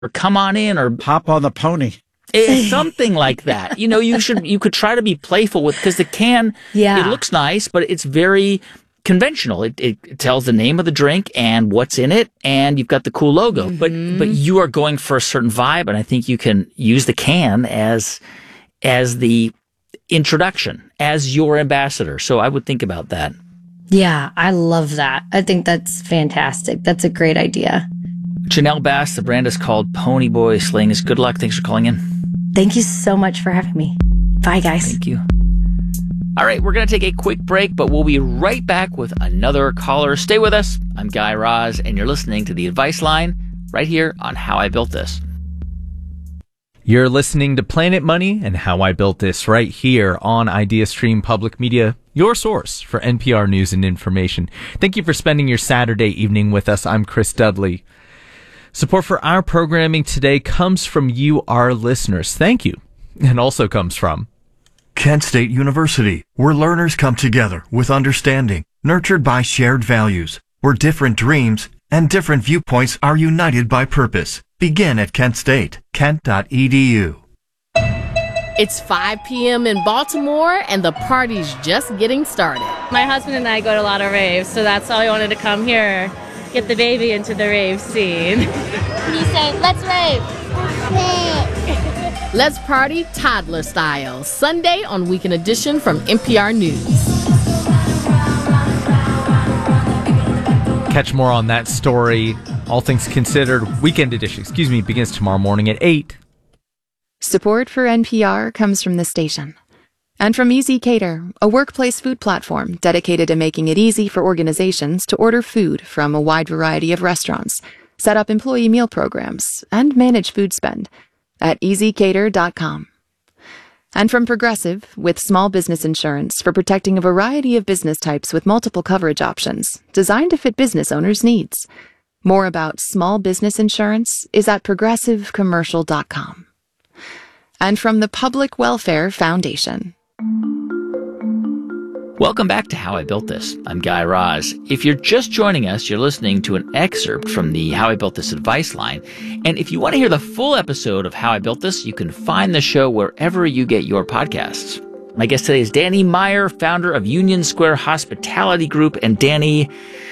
or come on in, or hop on the pony. Something like that. You could try to be playful with, because the can, it looks nice, but it's very conventional. It tells the name of the drink and what's in it, and you've got the cool logo. Mm-hmm. But you are going for a certain vibe, and I think you can use the can as the introduction, as your ambassador. So I would think about that. Yeah, I love that. I think that's fantastic. That's a great idea. Janelle Bass, the brand is called Pony Boy Slings. Good luck. Thanks for calling in. Thank you so much for having me. Bye, guys. Thank you. All right, we're going to take a quick break, but we'll be right back with another caller. Stay with us. I'm Guy Raz, and you're listening to The Advice Line right here on How I Built This. You're listening to Planet Money and How I Built This right here on IdeaStream Public Media, your source for NPR news and information. Thank you for spending your Saturday evening with us. I'm Chris Dudley. Support for our programming today comes from you, our listeners. Thank you. And also comes from Kent State University, where learners come together with understanding, nurtured by shared values, where different dreams and different viewpoints are united by purpose. Begin at Kent State, kent.edu. It's 5 p.m. in Baltimore, and the party's just getting started. My husband and I go to a lot of raves, so that's why we wanted to come here, get the baby into the rave scene. You say, let's rave. Let's party toddler style, Sunday on Weekend Edition from NPR News. Catch more on that story. All Things Considered, Weekend Edition, begins tomorrow morning at 8. Support for NPR comes from the station. And from Easy Cater, a workplace food platform dedicated to making it easy for organizations to order food from a wide variety of restaurants, set up employee meal programs, and manage food spend at easycater.com. And from Progressive, with small business insurance for protecting a variety of business types with multiple coverage options, designed to fit business owners' needs. More about small business insurance is at progressivecommercial.com. And from the Public Welfare Foundation. Welcome back to How I Built This. I'm Guy Raz. If you're just joining us, you're listening to an excerpt from the How I Built This advice line. And if you want to hear the full episode of How I Built This, you can find the show wherever you get your podcasts. My guest today is Danny Meyer, founder of Union Square Hospitality Group. And Danny,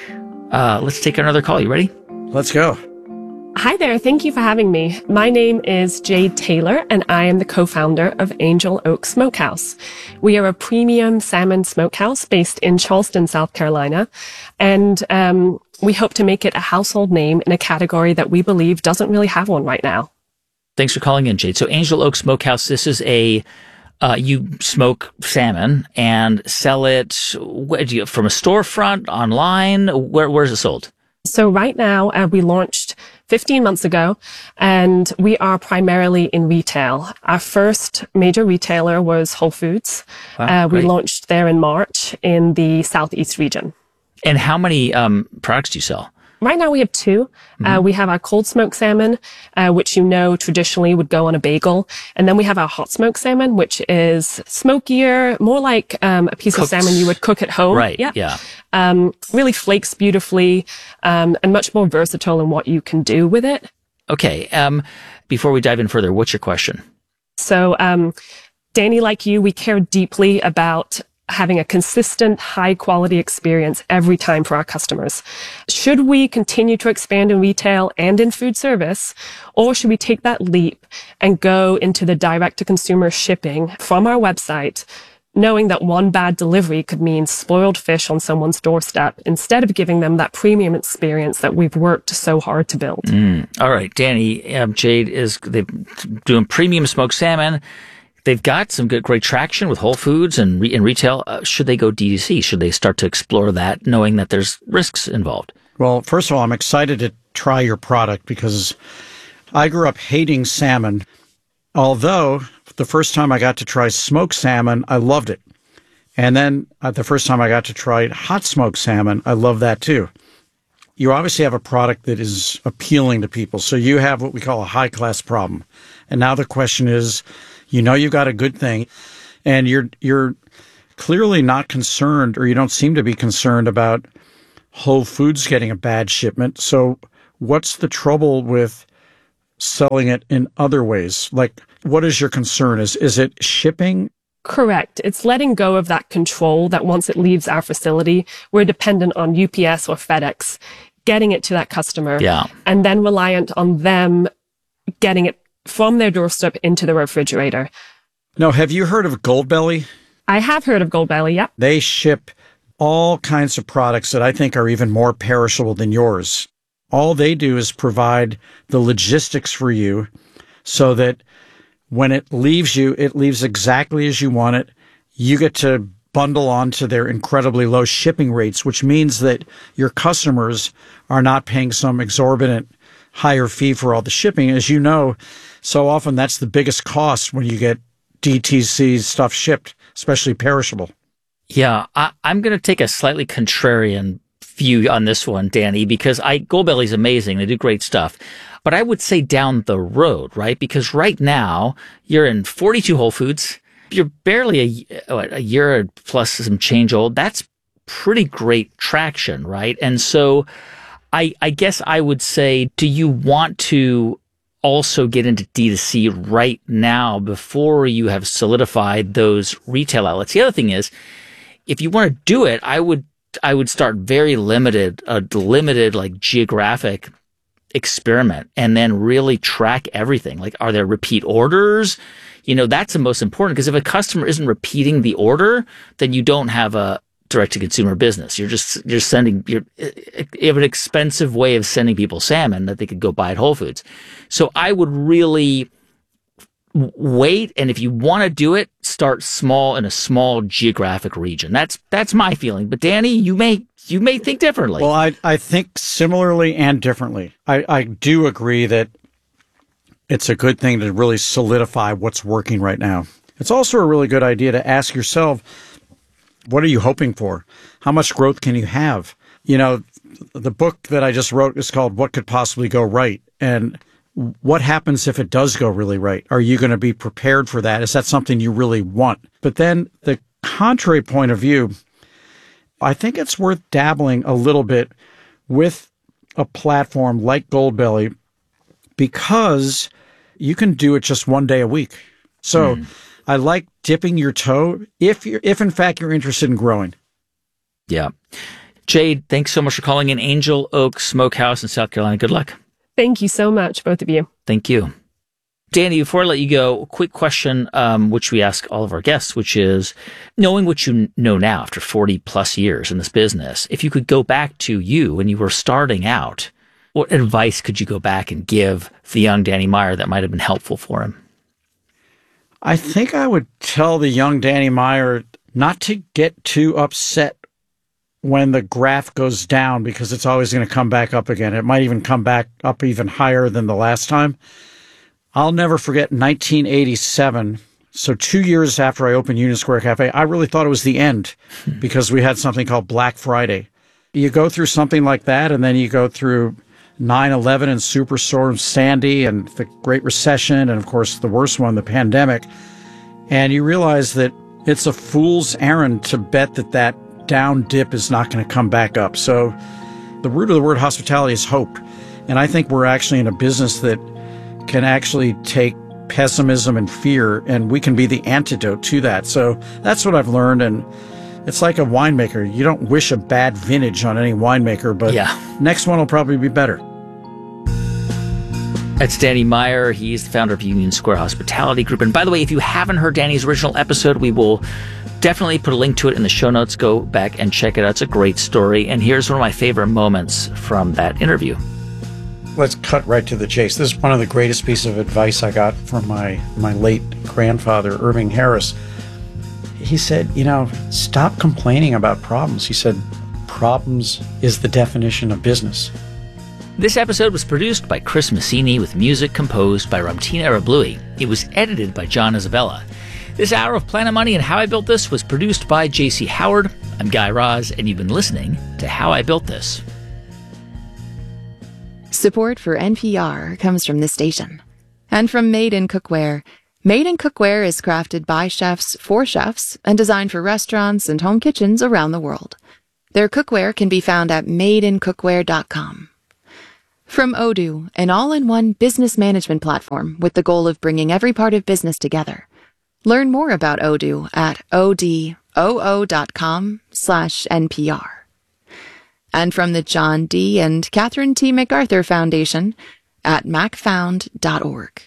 let's take another call. You ready? Let's go. Hi there. Thank you for having me. My name is Jade Taylor, and I am the co-founder of Angel Oak Smokehouse. We are a premium salmon smokehouse based in Charleston, South Carolina, and we hope to make it a household name in a category that we believe doesn't really have one right now. Thanks for calling in, Jade. So Angel Oak Smokehouse, this is you smoke salmon and sell it from a storefront, online? Where is it sold? So right now, we launched 15 months ago, and we are primarily in retail. Our first major retailer was Whole Foods. Wow, we launched there in March in the Southeast region. And how many products do you sell? Right now we have two. We have our cold smoked salmon, which traditionally would go on a bagel. And then we have our hot smoked salmon, which is smokier, more like a piece of salmon you would cook at home. Right, yeah. Really flakes beautifully, and much more versatile in what you can do with it. Okay. Before we dive in further, what's your question? So, Danny, like you, we care deeply about having a consistent, high-quality experience every time for our customers. Should we continue to expand in retail and in food service, or should we take that leap and go into the direct-to-consumer shipping from our website, knowing that one bad delivery could mean spoiled fish on someone's doorstep, instead of giving them that premium experience that we've worked so hard to build? All right, Danny, Jade they're doing premium smoked salmon. They've got some great traction with Whole Foods and in retail. Should they go D2C? Should they start to explore that, knowing that there's risks involved? Well, first of all, I'm excited to try your product because I grew up hating salmon. Although the first time I got to try smoked salmon, I loved it. And then the first time I got to try hot smoked salmon, I love that too. You obviously have a product that is appealing to people. So you have what we call a high-class problem. And now the question is, you've got a good thing, and you're clearly not concerned, or you don't seem to be concerned about Whole Foods getting a bad shipment. So what's the trouble with selling it in other ways? Like, what is your concern? Is it shipping? Correct. It's letting go of that control that once it leaves our facility, we're dependent on UPS or FedEx getting it to that customer. Yeah. And then reliant on them getting it from their doorstep into the refrigerator. No, have you heard of Goldbelly? I have heard of Goldbelly, yep. They ship all kinds of products that I think are even more perishable than yours. All they do is provide the logistics for you so that when it leaves you, it leaves exactly as you want it. You get to bundle onto their incredibly low shipping rates, which means that your customers are not paying some exorbitant higher fee for all the shipping. As you know, so often that's the biggest cost when you get DTC stuff shipped, especially perishable. Yeah, I'm going to take a slightly contrarian view on this one, Danny, because Goldbelly's amazing. They do great stuff. But I would say down the road, right? Because right now you're in 42 Whole Foods. You're barely a year plus some change old. That's pretty great traction, right? And so I guess I would say, do you want to also get into D2C right now before you have solidified those retail outlets? The other thing is, if you want to do it, I would start very limited like geographic experiment and then really track everything. Like, are there repeat orders? That's the most important, because if a customer isn't repeating the order, then you don't have a direct to consumer business. You have an expensive way of sending people salmon that they could go buy at Whole Foods. So I would really wait. And if you want to do it, start small in a small geographic region. That's my feeling. But Danny, you may think differently. Well, I think similarly and differently. I do agree that it's a good thing to really solidify what's working right now. It's also a really good idea to ask yourself, what are you hoping for? How much growth can you have? The book that I just wrote is called What Could Possibly Go Right? And what happens if it does go really right? Are you going to be prepared for that? Is that something you really want? But then the contrary point of view, I think it's worth dabbling a little bit with a platform like Goldbelly, because you can do it just one day a week. So I like dipping your toe if in fact you're interested in growing. Yeah. Jade, thanks so much for calling in. Angel Oak Smokehouse in South Carolina. Good luck. Thank you so much, both of you. Thank you. Danny, before I let you go, a quick question, which we ask all of our guests, which is, knowing what you know now after 40 plus years in this business, if you could go back to you when you were starting out, what advice could you go back and give the young Danny Meyer that might have been helpful for him? I think I would tell the young Danny Meyer not to get too upset when the graph goes down, because it's always going to come back up again. It might even come back up even higher than the last time. I'll never forget 1987. So 2 years after I opened Union Square Cafe, I really thought it was the end because we had something called Black Friday. You go through something like that, and then you go through 9/11 and Superstorm Sandy and the Great Recession, and of course the worst one, the pandemic. And you realize that it's a fool's errand to bet that down dip is not going to come back up. So the root of the word hospitality is hope. And I think we're actually in a business that can actually take pessimism and fear, and we can be the antidote to that. So that's what I've learned. And it's like a winemaker. You don't wish a bad vintage on any winemaker, but next one will probably be better. That's Danny Meyer. He's the founder of Union Square Hospitality Group. And by the way, if you haven't heard Danny's original episode, we will definitely put a link to it in the show notes. Go back and check it out. It's a great story. And here's one of my favorite moments from that interview. Let's cut right to the chase. This is one of the greatest pieces of advice I got from my late grandfather, Irving Harris. He said, stop complaining about problems. He said, problems is the definition of business. This episode was produced by Chris Massini with music composed by Ramtina Arablui. It was edited by John Isabella. This hour of Planet Money and How I Built This was produced by J.C. Howard. I'm Guy Raz, and you've been listening to How I Built This. Support for NPR comes from this station and from Made in Cookware. Made in Cookware is crafted by chefs for chefs and designed for restaurants and home kitchens around the world. Their cookware can be found at madeincookware.com. From Odoo, an all-in-one business management platform with the goal of bringing every part of business together. Learn more about Odoo at odoo.com/NPR. And from the John D. and Catherine T. MacArthur Foundation at macfound.org.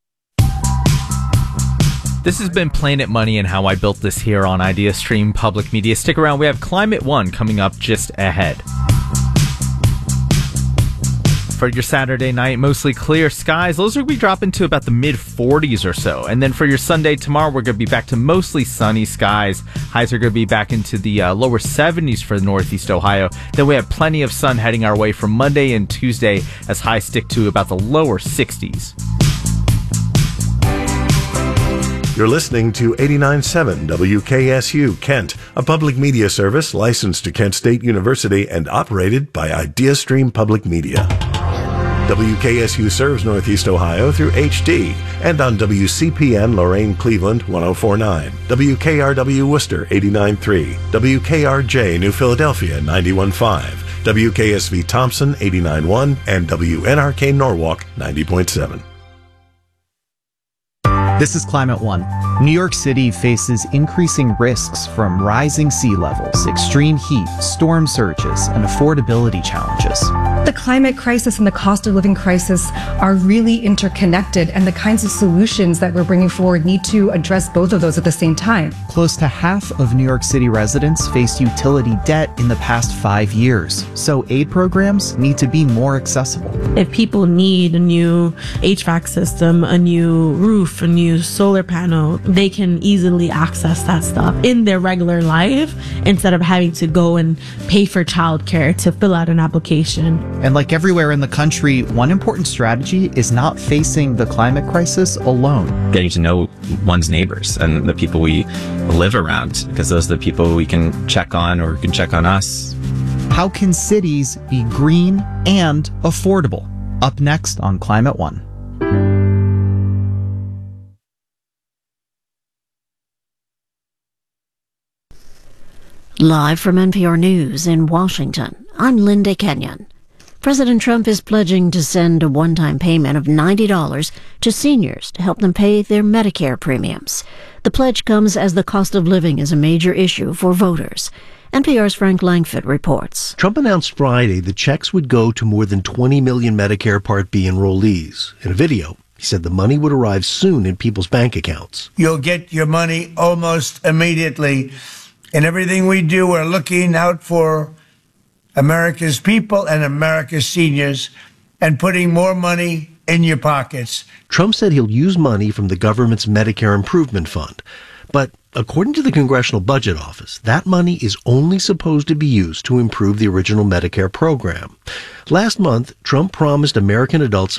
This has been Planet Money and How I Built This here on IdeaStream Public Media. Stick around. We have Climate One coming up just ahead. For your Saturday night, mostly clear skies. Those are going to be dropping to about the mid-40s or so. And then for your Sunday tomorrow, we're going to be back to mostly sunny skies. Highs are going to be back into the lower 70s for Northeast Ohio. Then we have plenty of sun heading our way for Monday and Tuesday as highs stick to about the lower 60s. You're listening to 89.7 WKSU Kent, a public media service licensed to Kent State University and operated by IdeaStream Public Media. WKSU serves Northeast Ohio through HD and on WCPN Lorain Cleveland 104.9, WKRW Worcester 89.3, WKRJ New Philadelphia 91.5, WKSV Thompson 89.1, and WNRK Norwalk 90.7. This is Climate One. New York City faces increasing risks from rising sea levels, extreme heat, storm surges, and affordability challenges. The climate crisis and the cost of living crisis are really interconnected, and the kinds of solutions that we're bringing forward need to address both of those at the same time. Close to half of New York City residents faced utility debt in the past 5 years, so aid programs need to be more accessible. If people need a new HVAC system, a new roof, a new solar panel, they can easily access that stuff in their regular life instead of having to go and pay for childcare to fill out an application. And like everywhere in the country, one important strategy is not facing the climate crisis alone. Getting to know one's neighbors and the people we live around, because those are the people we can check on or can check on us. How can cities be green and affordable? Up next on Climate One. Live from NPR News in Washington, I'm Linda Kenyon. President Trump is pledging to send a one-time payment of $90 to seniors to help them pay their Medicare premiums. The pledge comes as the cost of living is a major issue for voters. NPR's Frank Langford reports. Trump announced Friday the checks would go to more than 20 million Medicare Part B enrollees. In a video, he said the money would arrive soon in people's bank accounts. You'll get your money almost immediately. In everything we do, we're looking out for America's people and America's seniors and putting more money in your pockets. Trump said he'll use money from the government's Medicare Improvement Fund. But according to the Congressional Budget Office, that money is only supposed to be used to improve the original Medicare program. Last month, Trump promised American adults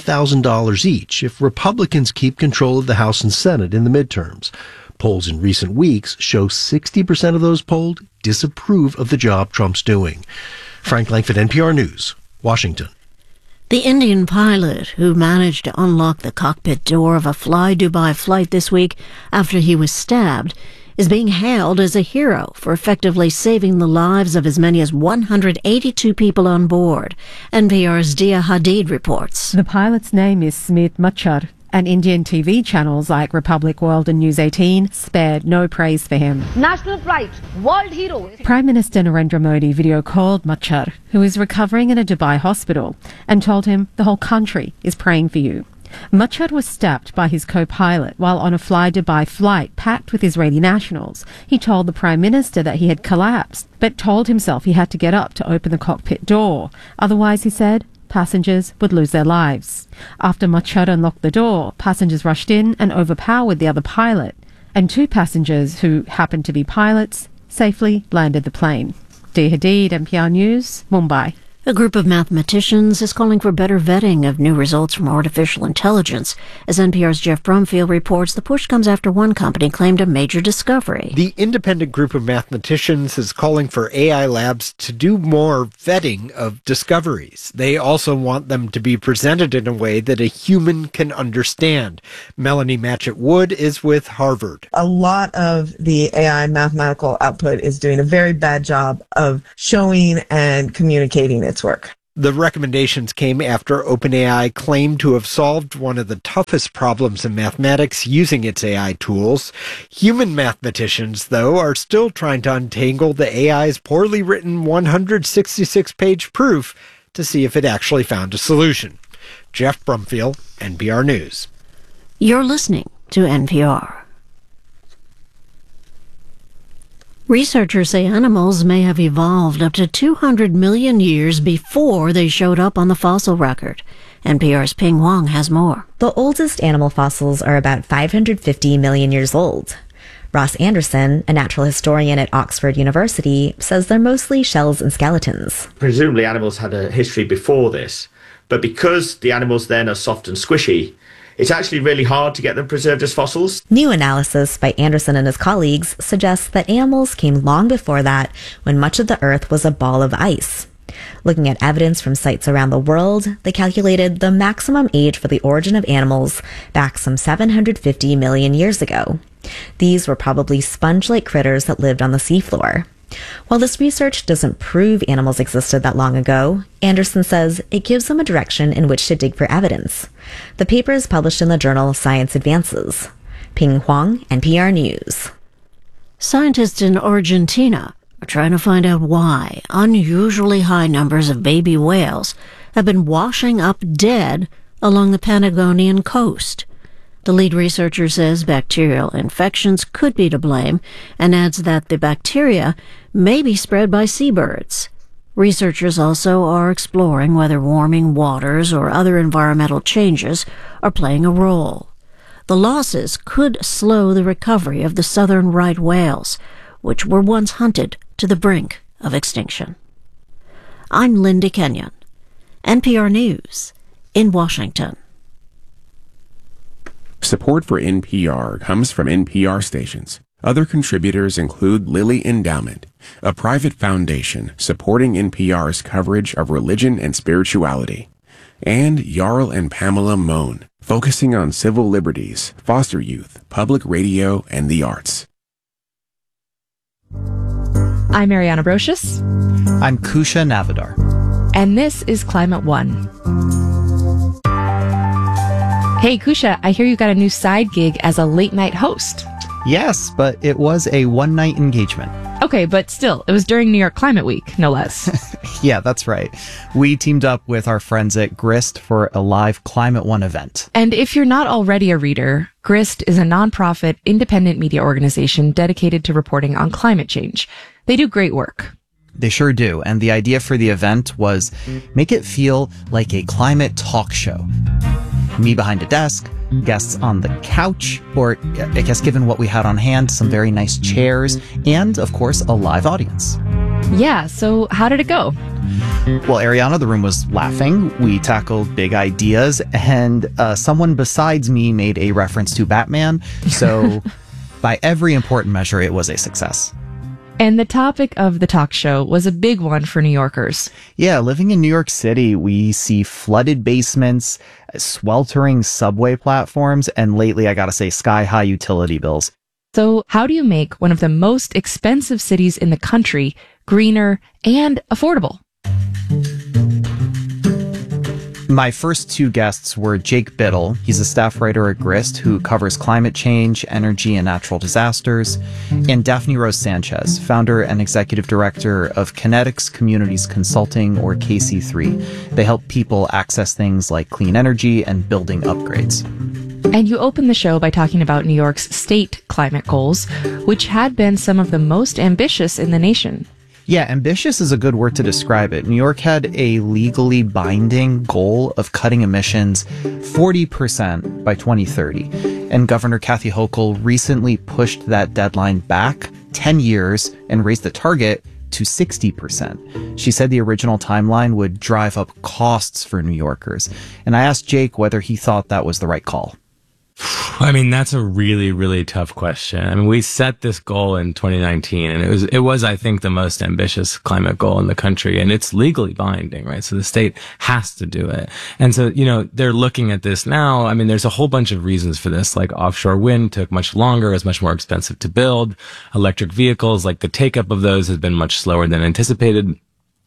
$5,000 each if Republicans keep control of the House and Senate in the midterms. Polls in recent weeks show 60% of those polled disapprove of the job Trump's doing. Frank Langford, NPR News, Washington. The Indian pilot who managed to unlock the cockpit door of a Fly Dubai flight this week after he was stabbed is being hailed as a hero for effectively saving the lives of as many as 182 people on board. NPR's Dia Hadid reports. The pilot's name is Smit Machar, and Indian TV channels like Republic World and News 18 spared no praise for him. National pride, world hero. Prime Minister Narendra Modi video called Machar, who is recovering in a Dubai hospital, and told him the whole country is praying for you. Machar was stabbed by his co-pilot while on a Fly Dubai flight packed with Israeli nationals. He told the Prime Minister that he had collapsed, but told himself he had to get up to open the cockpit door. Otherwise, he said, passengers would lose their lives. After Machar unlocked the door, passengers rushed in and overpowered the other pilot, and 2 passengers who happened to be pilots safely landed the plane. Dia Hadid, NPR News, Mumbai. A group of mathematicians is calling for better vetting of new results from artificial intelligence. As NPR's Jeff Brumfield reports, the push comes after one company claimed a major discovery. The independent group of mathematicians is calling for AI labs to do more vetting of discoveries. They also want them to be presented in a way that a human can understand. Melanie Matchett-Wood is with Harvard. A lot of the AI mathematical output is doing a very bad job of showing and communicating its work. The recommendations came after OpenAI claimed to have solved one of the toughest problems in mathematics using its AI tools. Human mathematicians, though, are still trying to untangle the AI's poorly written 166-page proof to see if it actually found a solution. Jeff Brumfield, NPR News. You're listening to NPR. Researchers say animals may have evolved up to 200 million years before they showed up on the fossil record. NPR's Ping Wong has more. The oldest animal fossils are about 550 million years old. Ross Anderson, a natural historian at Oxford University, says they're mostly shells and skeletons. Presumably animals had a history before this, but because the animals then are soft and squishy, it's actually really hard to get them preserved as fossils. New analysis by Anderson and his colleagues suggests that animals came long before that, when much of the Earth was a ball of ice. Looking at evidence from sites around the world, they calculated the maximum age for the origin of animals back some 750 million years ago. These were probably sponge-like critters that lived on the seafloor. While this research doesn't prove animals existed that long ago, Anderson says it gives them a direction in which to dig for evidence. The paper is published in the journal Science Advances. Ping Huang, NPR News. Scientists in Argentina are trying to find out why unusually high numbers of baby whales have been washing up dead along the Patagonian coast. The lead researcher says bacterial infections could be to blame and adds that the bacteria may be spread by seabirds. Researchers also are exploring whether warming waters or other environmental changes are playing a role. The losses could slow the recovery of the southern right whales, which were once hunted to the brink of extinction. I'm Linda Kenyon, NPR News in Washington. Support for NPR comes from NPR stations. Other contributors include Lilly Endowment, a private foundation supporting NPR's coverage of religion and spirituality, and Jarl and Pamela Mohn, focusing on civil liberties, foster youth, public radio, and the arts. I'm Mariana Brocious. I'm Kusha Navadar. And this is Climate One. Hey, Kusha, I hear you got a new side gig as a late-night host. Yes, but it was a one-night engagement. Okay, but still, it was during New York Climate Week, no less. Yeah, that's right. We teamed up with our friends at Grist for a live Climate One event. And if you're not already a reader, Grist is a nonprofit, independent media organization dedicated to reporting on climate change. They do great work. They sure do. And the idea for the event was make it feel like a climate talk show. Me behind a desk, guests on the couch, or I guess given what we had on hand, some very nice chairs, and of course, a live audience. Yeah, so how did it go? Well, Ariana, the room was laughing. We tackled big ideas, and someone besides me made a reference to Batman. So by every important measure, it was a success. And the topic of the talk show was a big one for New Yorkers. Yeah, living in New York City, we see flooded basements, sweltering subway platforms, and lately, I gotta say, sky-high utility bills. So how do you make one of the most expensive cities in the country greener and affordable? My first two guests were Jake Biddle. He's a staff writer at Grist who covers climate change, energy, and natural disasters, and Daphne Rose Sanchez, founder and executive director of Kinetics Communities Consulting, or KC3. They help people access things like clean energy and building upgrades. And you opened the show by talking about New York's state climate goals, which had been some of the most ambitious in the nation. Yeah, ambitious is a good word to describe it. New York had a legally binding goal of cutting emissions 40% by 2030. And Governor Kathy Hochul recently pushed that deadline back 10 years and raised the target to 60%. She said the original timeline would drive up costs for New Yorkers. And I asked Jake whether he thought that was the right call. I mean, that's a really, really tough question. I mean, we set this goal in 2019 and it was, I think, the most ambitious climate goal in the country, and it's legally binding, right? So the state has to do it. And so, you know, they're looking at this now. I mean, there's a whole bunch of reasons for this, like offshore wind took much longer, is much more expensive to build. Electric vehicles, like the take up of those has been much slower than anticipated.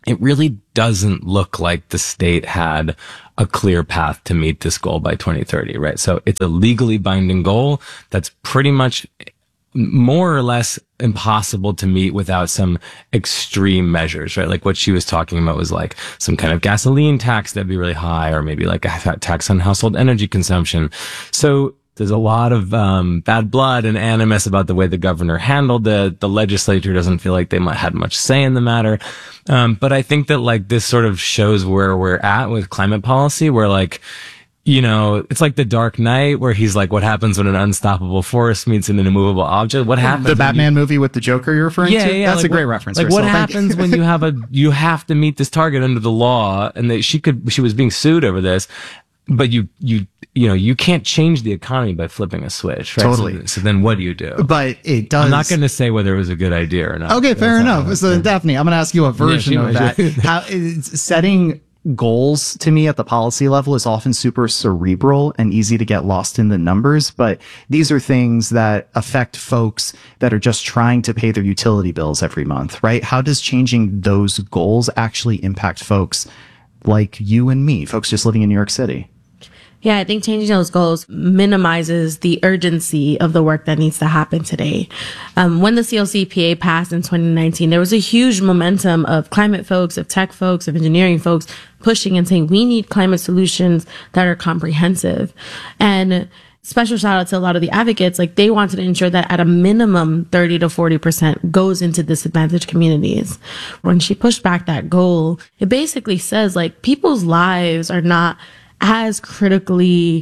it really doesn't look like the state had a clear path to meet this goal by 2030, right? So it's a legally binding goal that's pretty much more or less impossible to meet without some extreme measures, right? Like what she was talking about was like some kind of gasoline tax that'd be really high, or maybe like a tax on household energy consumption. So there's a lot of bad blood and animus about the way the governor handled it. The legislature doesn't feel like they had much say in the matter. But I think that like this sort of shows where we're at with climate policy, where like, you know, it's like the Dark Knight, where he's like, what happens when an unstoppable force meets an immovable object? What happens? The Batman movie with the Joker you're referring to? Yeah. That's like, a great reference. Like, what happens when you have to meet this target under the law, and she was being sued over this, but you can't change the economy by flipping a switch, right? Totally. So then what do you do? But it does. I'm not going to say whether it was a good idea or not. Okay, fair enough. So Daphne, I'm going to ask you a version of that. How setting goals to me at the policy level is often super cerebral and easy to get lost in the numbers, but these are things that affect folks that are just trying to pay their utility bills every month, right? How does changing those goals actually impact folks like you and me, folks just living in New York City? Yeah, I think changing those goals minimizes the urgency of the work that needs to happen today. When the CLCPA passed in 2019, there was a huge momentum of climate folks, of tech folks, of engineering folks pushing and saying, we need climate solutions that are comprehensive. And special shout out to a lot of the advocates, like they wanted to ensure that at a minimum 30 to 40% goes into disadvantaged communities. When she pushed back that goal, it basically says like people's lives are not as critically,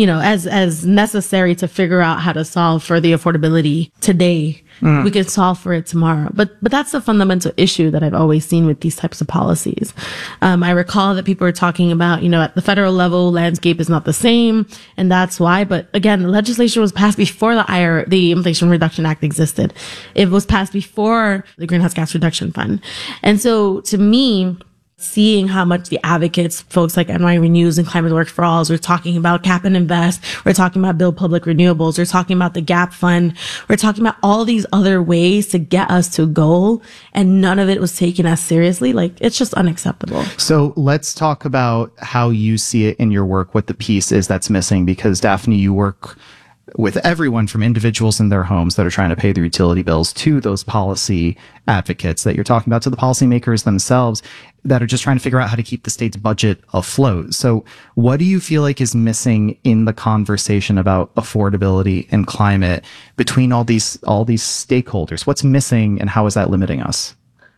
as necessary to figure out how to solve for the affordability today. We can solve for it tomorrow. But that's the fundamental issue that I've always seen with these types of policies. I recall that people were talking about, at the federal level, landscape is not the same. And that's why. But again, the legislation was passed before the Inflation Reduction Act existed. It was passed before the Greenhouse Gas Reduction Fund. And so to me, seeing how much the advocates, folks like NY Renews and Climate Works for All, we're talking about Cap and Invest, we're talking about Build Public Renewables, we're talking about the GAP Fund, we're talking about all these other ways to get us to goal, and none of it was taken as seriously. Like, it's just unacceptable. So let's talk about how you see it in your work, what the piece is that's missing, because Daphne, you work with everyone from individuals in their homes that are trying to pay their utility bills to those policy advocates that you're talking about, to the policymakers themselves that are just trying to figure out how to keep the state's budget afloat. So what do you feel like is missing in the conversation about affordability and climate between all these stakeholders? What's missing, and how is that limiting us?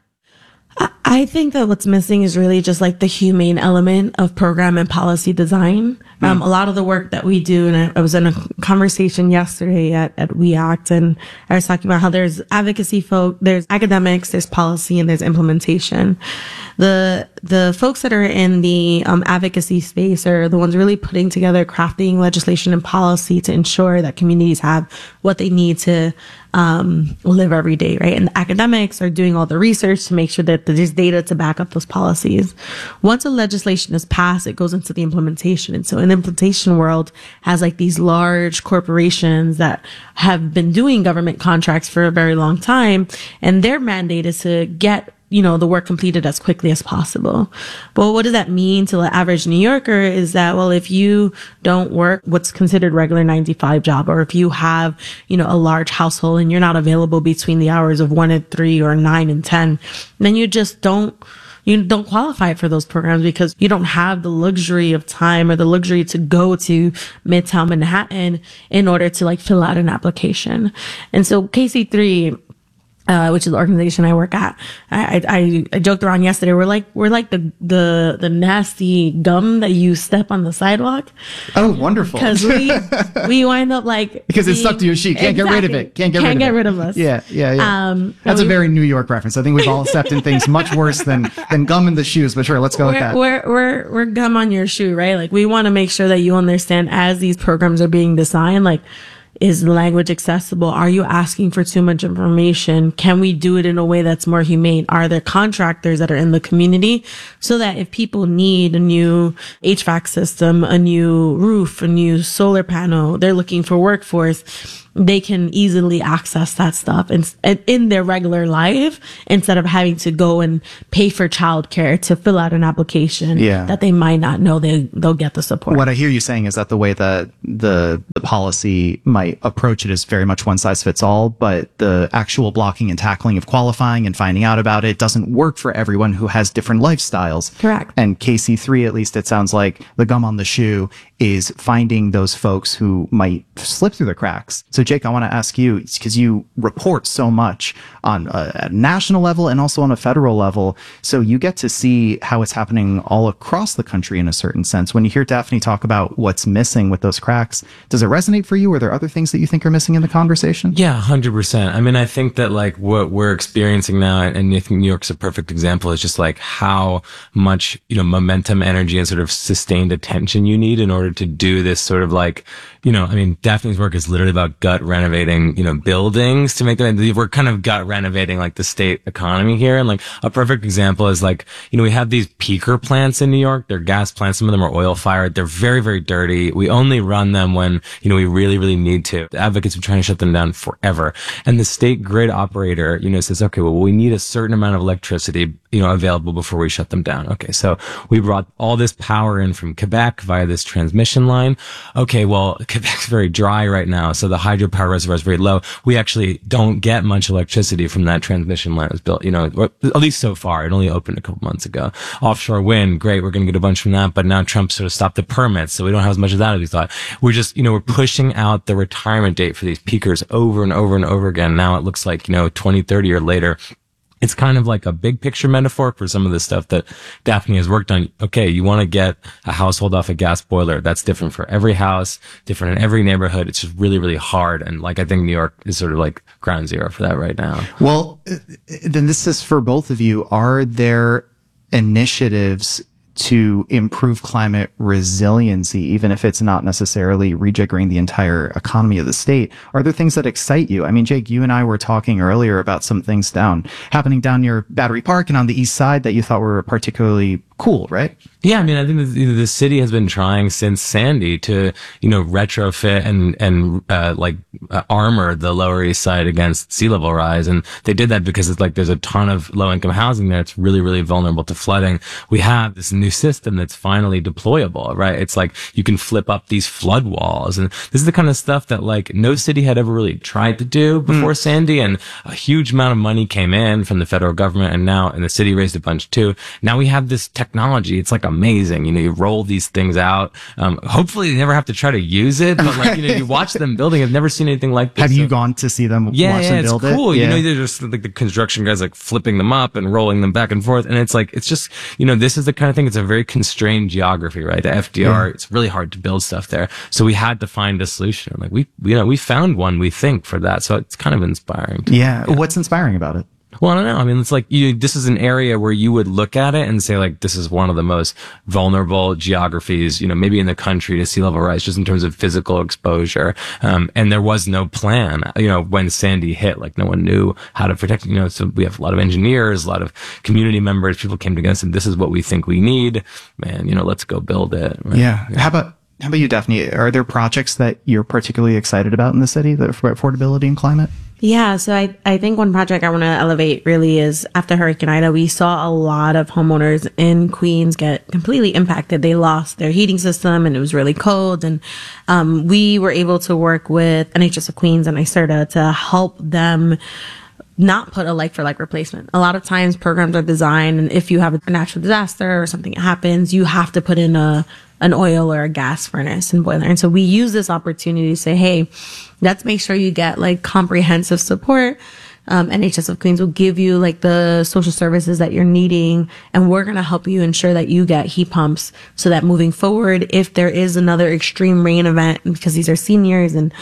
I think that what's missing is really just like the humane element of program and policy design. A lot of the work that we do, and I was in a conversation yesterday at We Act, and I was talking about how there's advocacy folk, there's academics, there's policy, and there's implementation. The folks that are in the advocacy space are the ones really putting together, crafting legislation and policy to ensure that communities have what they need to live every day, right? And the academics are doing all the research to make sure that there's data to back up those policies. Once a legislation is passed, it goes into the implementation. And so an implementation world has like these large corporations that have been doing government contracts for a very long time, and their mandate is to get the work completed as quickly as possible. But what does that mean to the average New Yorker is that, well, if you don't work what's considered regular 9-to-5 job, or if you have, a large household and you're not available between the hours of 1 and 3 or 9 and 10, then you just don't qualify for those programs because you don't have the luxury of time or the luxury to go to Midtown Manhattan in order to like fill out an application. And so KC3, which is the organization I work at. I joked around yesterday. We're like the nasty gum that you step on the sidewalk. Oh, wonderful! Because we wind up like because it's stuck to your sheet. Can't get rid of it. Can't get rid of us. Yeah. That's a very New York reference. I think we've all stepped in things much worse than gum in the shoes. But sure, let's go with that. We're gum on your shoe, right? Like we want to make sure that you understand as these programs are being designed, like. Is the language accessible? Are you asking for too much information? Can we do it in a way that's more humane? Are there contractors that are in the community so that if people need a new HVAC system, a new roof, a new solar panel, they're looking for workforce, they can easily access that stuff in their regular life instead of having to go and pay for childcare to fill out an application that they might not know they'll get the support. What I hear you saying is that the way that the policy might approach it is very much one size fits all, but the actual blocking and tackling of qualifying and finding out about it doesn't work for everyone who has different lifestyles. Correct. And KC3, at least it sounds like the gum on the shoe is finding those folks who might slip through the cracks. So Jake, I want to ask you, because you report so much on a national level and also on a federal level, so you get to see how it's happening all across the country in a certain sense. When you hear Daphne talk about what's missing with those cracks, does it resonate for you? Are there other things that you think are missing in the conversation? Yeah, 100%. I mean, I think that like what we're experiencing now, and I think New York's a perfect example, is just like how much, momentum, energy, and sort of sustained attention you need in order to do this sort of like, I mean, Daphne's work is literally about gut renovating, buildings to make them, we're kind of gut renovating like the state economy here. And like a perfect example is like, we have these peaker plants in New York. They're gas plants. Some of them are oil fired. They're very, very dirty. We only run them when, we really, really need to. The advocates have been trying to shut them down forever. And the state grid operator, says, okay, well, we need a certain amount of electricity, available before we shut them down. Okay. So we brought all this power in from Quebec via this transmission line. Okay. Well, Quebec's very dry right now, so the hydropower reservoir is very low. We actually don't get much electricity from that transmission line that was built, at least so far. It only opened a couple months ago. Offshore wind, great, we're going to get a bunch from that, but now Trump sort of stopped the permits, so we don't have as much of that as we thought. We're just, we're pushing out the retirement date for these peakers over and over and over again. Now it looks like, 20, 30 or later. It's kind of like a big picture metaphor for some of the stuff that Daphne has worked on. Okay, you want to get a household off a gas boiler. That's different for every house, different in every neighborhood. It's just really, really hard. And like, I think New York is sort of like ground zero for that right now. Well, then this is for both of you. Are there initiatives to improve climate resiliency, even if it's not necessarily rejiggering the entire economy of the state? Are there things that excite you? I mean, Jake, you and I were talking earlier about some things happening down near Battery Park and on the east side that you thought were particularly cool, right? Yeah, I mean, I think the city has been trying since Sandy to, retrofit and armor the Lower East Side against sea level rise. And they did that because it's like there's a ton of low income housing there. It's really, really vulnerable to flooding. We have this new system that's finally deployable, right? It's like you can flip up these flood walls. And this is the kind of stuff that like no city had ever really tried to do before Sandy. And a huge amount of money came in from the federal government, and the city raised a bunch too. Now we have this technology. It's like amazing. You roll these things out. Hopefully you never have to try to use it, but like, you watch them building. I've never seen anything like this. Have you gone to see them watch them build it? It's cool. Yeah. They're just like the construction guys like flipping them up and rolling them back and forth. And it's like, it's just, this is the kind of thing, it's a very constrained geography, right? The FDR, it's really hard to build stuff there. So we had to find a solution. Like we found one, we think, for that. So it's kind of inspiring. Yeah. What's inspiring about it? Well, I don't know. I mean, it's like this is an area where you would look at it and say like, this is one of the most vulnerable geographies, maybe in the country to sea level rise, just in terms of physical exposure. And there was no plan, when Sandy hit, like no one knew how to protect, so we have a lot of engineers, a lot of community members, people came together and said, this is what we think we need, man, let's go build it. Right? Yeah. How about you, Daphne? Are there projects that you're particularly excited about in the city for affordability and climate? Yeah, so I think one project I want to elevate really is after Hurricane Ida, we saw a lot of homeowners in Queens get completely impacted. They lost their heating system and it was really cold. And we were able to work with NHS of Queens and NYSERDA to help them not put a like-for-like replacement. A lot of times programs are designed, and if you have a natural disaster or something happens, you have to put in an oil or a gas furnace and boiler. And so we use this opportunity to say, hey, let's make sure you get like comprehensive support. NHS of Queens will give you like the social services that you're needing, and we're going to help you ensure that you get heat pumps so that moving forward, if there is another extreme rain event, because these are seniors and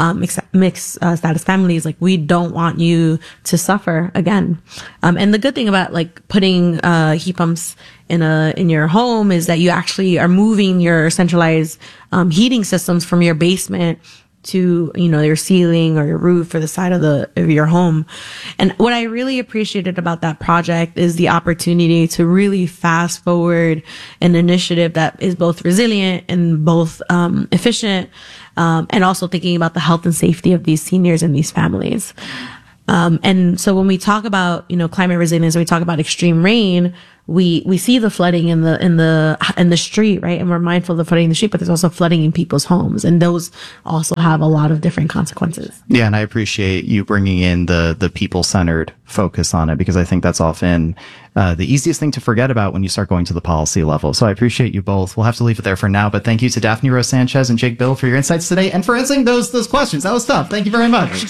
mixed status families, like we don't want you to suffer again. And the good thing about like putting heat pumps in your home is that you actually are moving your centralized heating systems from your basement to, your ceiling or your roof or the side of your home. And what I really appreciated about that project is the opportunity to really fast forward an initiative that is both resilient and both efficient. and also thinking about the health and safety of these seniors and these families. And so when we talk about, climate resilience, we talk about extreme rain, we see the flooding in the street, right? And we're mindful of the flooding in the street, but there's also flooding in people's homes. And those also have a lot of different consequences. Yeah. And I appreciate you bringing in the people-centered focus on it, because I think that's often the easiest thing to forget about when you start going to the policy level. So I appreciate you both. We'll have to leave it there for now, but thank you to Daphne Rose Sanchez and Jake Bill for your insights today and for answering those questions. That was tough. Thank you very much.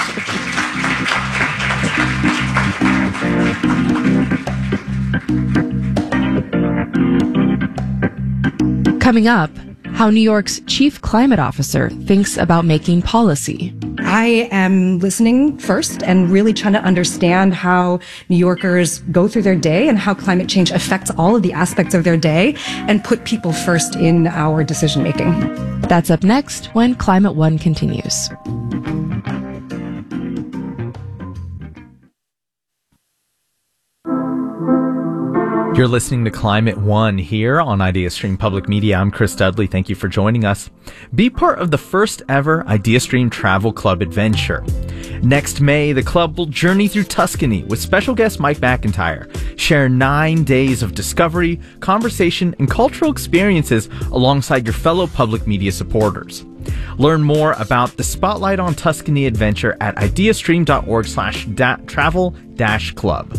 Coming up, how New York's chief climate officer thinks about making policy. I am listening first and really trying to understand how New Yorkers go through their day and how climate change affects all of the aspects of their day, and put people first in our decision making. That's up next when Climate One continues. You're listening to Climate One here on IdeaStream Public Media. I'm Chris Dudley. Thank you for joining us. Be part of the first ever IdeaStream Travel Club adventure. Next May, the club will journey through Tuscany with special guest Mike McIntyre. Share 9 days of discovery, conversation, and cultural experiences alongside your fellow public media supporters. Learn more about the Spotlight on Tuscany adventure at ideastream.org/travel-club.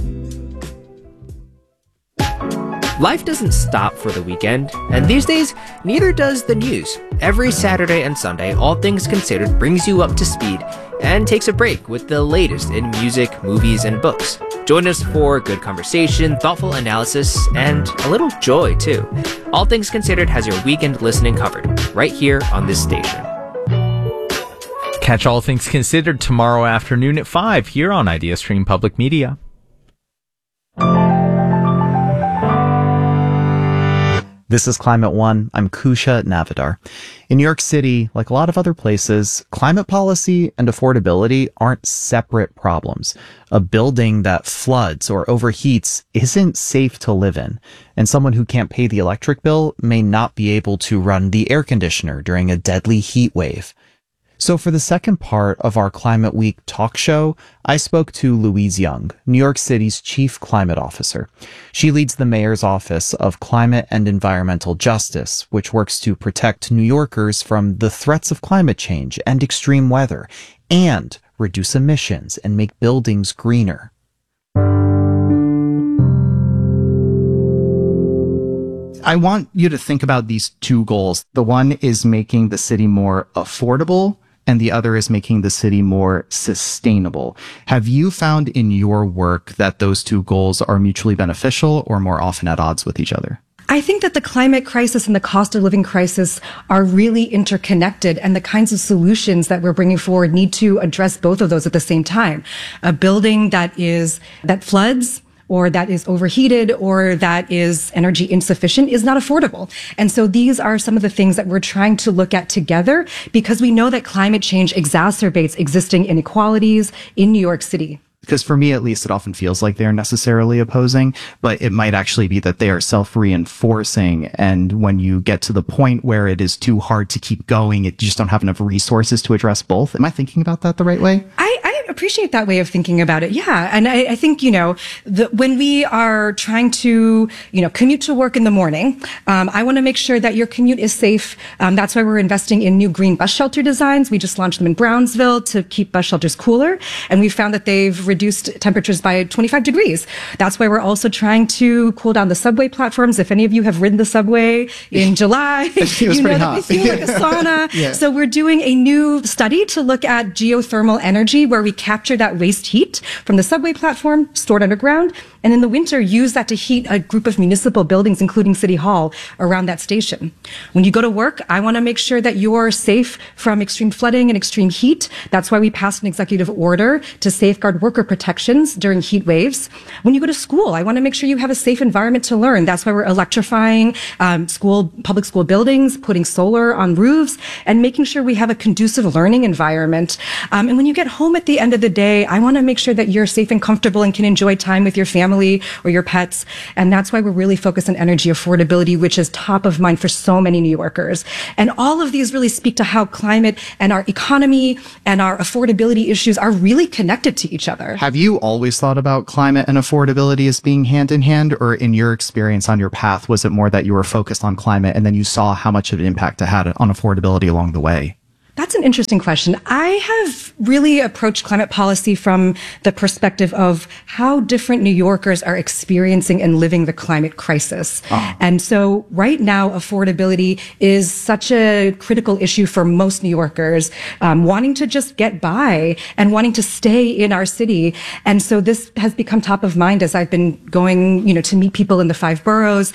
Life doesn't stop for the weekend, and these days, neither does the news. Every Saturday and Sunday, All Things Considered brings you up to speed and takes a break with the latest in music, movies, and books. Join us for good conversation, thoughtful analysis, and a little joy, too. All Things Considered has your weekend listening covered, right here on this station. Catch All Things Considered tomorrow afternoon at 5 here on IdeaStream Public Media. This is Climate One. I'm Kusha Navidar. In New York City, like a lot of other places, climate policy and affordability aren't separate problems. A building that floods or overheats isn't safe to live in, and someone who can't pay the electric bill may not be able to run the air conditioner during a deadly heat wave. So for the second part of our Climate Week talk show, I spoke to Louise Young, New York City's chief climate officer. She leads the mayor's office of climate and environmental justice, which works to protect New Yorkers from the threats of climate change and extreme weather, and reduce emissions and make buildings greener. I want you to think about these two goals. The one is making the city more affordable, and the other is making the city more sustainable. Have you found in your work that those two goals are mutually beneficial or more often at odds with each other? I think that the climate crisis and the cost of living crisis are really interconnected, and the kinds of solutions that we're bringing forward need to address both of those at the same time. A building that floods, or that is overheated, or that is energy insufficient is not affordable. And so these are some of the things that we're trying to look at together, because we know that climate change exacerbates existing inequalities in New York City. Because for me, at least, it often feels like they're necessarily opposing, but it might actually be that they are self-reinforcing. And when you get to the point where it is too hard to keep going, you just don't have enough resources to address both. Am I thinking about that the right way? I appreciate that way of thinking about it. Yeah. And I think, when we are trying to, commute to work in the morning, I want to make sure that your commute is safe. That's why we're investing in new green bus shelter designs. We just launched them in Brownsville to keep bus shelters cooler. And we found that they've reduced temperatures by 25 degrees. That's why we're also trying to cool down the subway platforms. If any of you have ridden the subway in July, you know that they feel like a sauna. Yeah. So we're doing a new study to look at geothermal energy, where we capture that waste heat from the subway platform stored underground, and in the winter use that to heat a group of municipal buildings, including City Hall, around that station. When you go to work, I want to make sure that you're safe from extreme flooding and extreme heat. That's why we passed an executive order to safeguard worker protections during heat waves. When you go to school, I want to make sure you have a safe environment to learn. That's why we're electrifying public school buildings, putting solar on roofs, and making sure we have a conducive learning environment. And when you get home at the end of the day, I want to make sure that you're safe and comfortable and can enjoy time with your family family or your pets. And that's why we're really focused on energy affordability, which is top of mind for so many New Yorkers. And all of these really speak to how climate and our economy and our affordability issues are really connected to each other. Have you always thought about climate and affordability as being hand in hand, or in your experience on your path, was it more that you were focused on climate and then you saw how much of an impact it had on affordability along the way? That's an interesting question. I have really approached climate policy from the perspective of how different New Yorkers are experiencing and living the climate crisis. And so right now, affordability is such a critical issue for most New Yorkers, wanting to just get by and wanting to stay in our city. And so this has become top of mind as I've been going, to meet people in the 5 boroughs.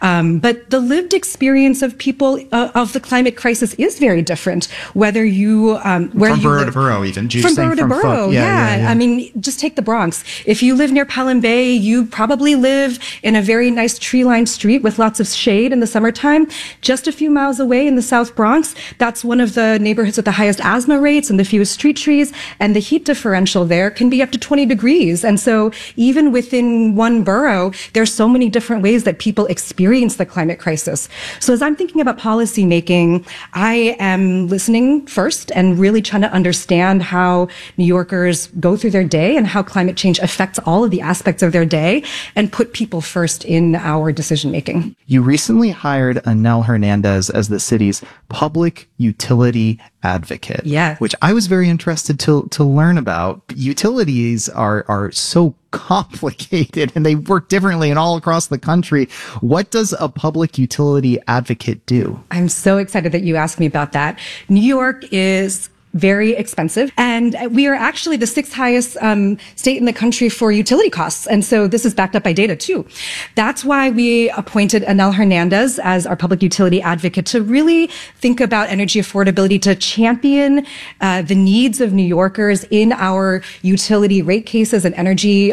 But the lived experience of people of the climate crisis is very different, whether you from borough to borough, even from borough to borough. Yeah. I mean, just take the Bronx. If you live near Pelham Bay, you probably live in a very nice tree-lined street with lots of shade in the summertime. Just a few miles away in the South Bronx, that's one of the neighborhoods with the highest asthma rates and the fewest street trees, and the heat differential there can be up to 20 degrees. And so even within one borough, there's so many different ways that people experience the climate crisis. So as I'm thinking about policy making, I am listening first and really trying to understand how New Yorkers go through their day and how climate change affects all of the aspects of their day, and put people first in our decision making. You recently hired Anel Hernandez as the city's public utility advocate. Yeah. Which I was very interested to learn about. Utilities are so complicated and they work differently and all across the country. What does a public utility advocate do? I'm so excited that you asked me about that. New York is very expensive. And we are actually the 6th highest state in the country for utility costs. And so this is backed up by data too. That's why we appointed Anel Hernandez as our public utility advocate to really think about energy affordability, to champion the needs of New Yorkers in our utility rate cases and energy